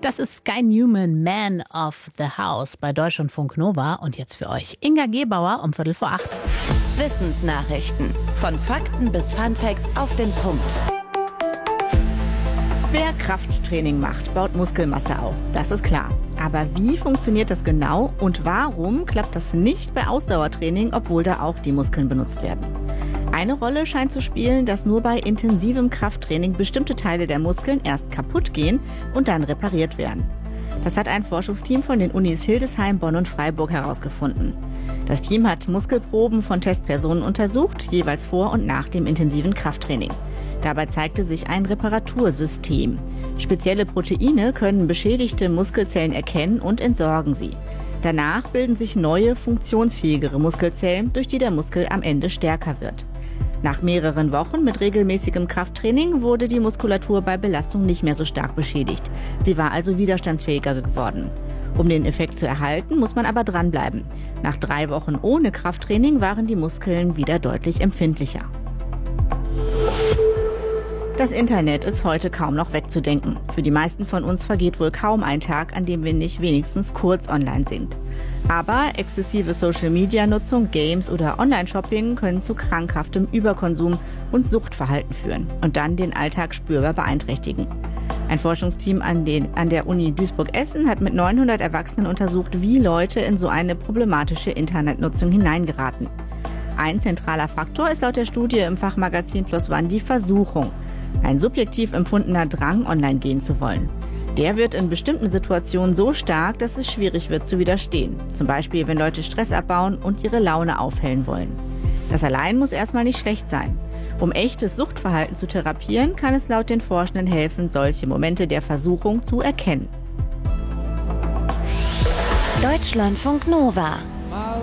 Das ist Sky Newman, Man of the House bei Deutschlandfunk Nova. Und jetzt für euch Inga Gebauer um 7:45. Wissensnachrichten. Von Fakten bis Funfacts auf den Punkt. Wer Krafttraining macht, baut Muskelmasse auf. Das ist klar. Aber wie funktioniert das genau und warum klappt das nicht bei Ausdauertraining, obwohl da auch die Muskeln benutzt werden? Eine Rolle scheint zu spielen, dass nur bei intensivem Krafttraining bestimmte Teile der Muskeln erst kaputt gehen und dann repariert werden. Das hat ein Forschungsteam von den Unis Hildesheim, Bonn und Freiburg herausgefunden. Das Team hat Muskelproben von Testpersonen untersucht, jeweils vor und nach dem intensiven Krafttraining. Dabei zeigte sich ein Reparatursystem. Spezielle Proteine können beschädigte Muskelzellen erkennen und entsorgen sie. Danach bilden sich neue, funktionsfähigere Muskelzellen, durch die der Muskel am Ende stärker wird. Nach mehreren Wochen mit regelmäßigem Krafttraining wurde die Muskulatur bei Belastung nicht mehr so stark beschädigt. Sie war also widerstandsfähiger geworden. Um den Effekt zu erhalten, muss man aber dranbleiben. Nach 3 Wochen ohne Krafttraining waren die Muskeln wieder deutlich empfindlicher. Das Internet ist heute kaum noch wegzudenken. Für die meisten von uns vergeht wohl kaum ein Tag, an dem wir nicht wenigstens kurz online sind. Aber exzessive Social-Media-Nutzung, Games oder Online-Shopping können zu krankhaftem Überkonsum und Suchtverhalten führen und dann den Alltag spürbar beeinträchtigen. Ein Forschungsteam an der Uni Duisburg-Essen hat mit 900 Erwachsenen untersucht, wie Leute in so eine problematische Internetnutzung hineingeraten. Ein zentraler Faktor ist laut der Studie im Fachmagazin PLOS ONE die Versuchung. Ein subjektiv empfundener Drang, online gehen zu wollen. Der wird in bestimmten Situationen so stark, dass es schwierig wird zu widerstehen. Zum Beispiel, wenn Leute Stress abbauen und ihre Laune aufhellen wollen. Das allein muss erstmal nicht schlecht sein. Um echtes Suchtverhalten zu therapieren, kann es laut den Forschenden helfen, solche Momente der Versuchung zu erkennen. Deutschlandfunk Nova.